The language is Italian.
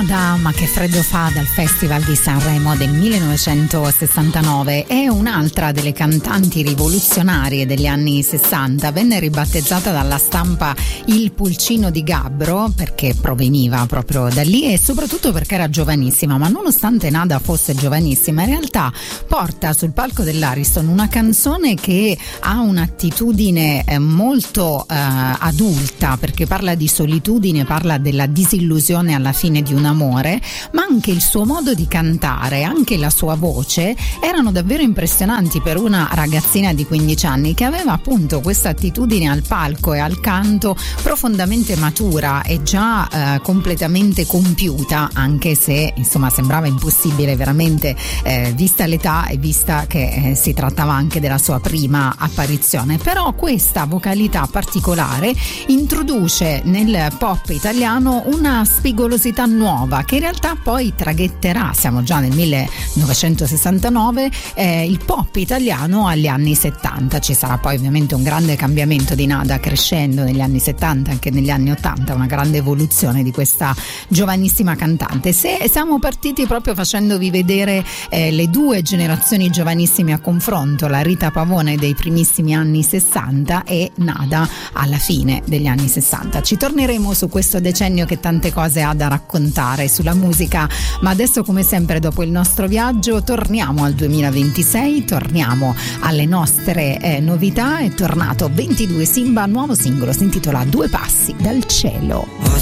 Nada, ma che freddo fa, dal Festival di Sanremo del 1969. È un'altra delle cantanti rivoluzionarie degli anni 60. Venne ribattezzata dalla stampa il Pulcino di Gabbro perché proveniva proprio da lì e soprattutto perché era giovanissima, ma nonostante Nada fosse giovanissima in realtà porta sul palco dell'Ariston una canzone che ha un'attitudine molto adulta, perché parla di solitudine, parla della disillusione alla fine di un amore, ma anche il suo modo di cantare, anche la sua voce erano davvero impressionanti per una ragazzina di 15 anni che aveva appunto questa attitudine al palco e al canto profondamente matura e già completamente compiuta, anche se insomma sembrava impossibile veramente vista l'età e vista che si trattava anche della sua prima apparizione. Però questa vocalità particolare introduce nel pop italiano una spigolosità nuova che in realtà poi traghetterà, siamo già nel 1969, il pop italiano agli anni 70. Ci sarà poi ovviamente un grande cambiamento di Nada crescendo negli anni 70 anche negli anni 80, una grande evoluzione di questa giovanissima cantante. Se siamo partiti proprio facendovi vedere le due generazioni giovanissime a confronto, la Rita Pavone dei primissimi anni 60 e Nada alla fine degli anni 60. Ci torneremo su questo decennio che tante cose ha da raccontare sulla musica, ma adesso come sempre dopo il nostro viaggio torniamo al 2026, torniamo alle nostre novità. È tornato 22 Simba, nuovo singolo si intitola Due passi dal cielo. Ho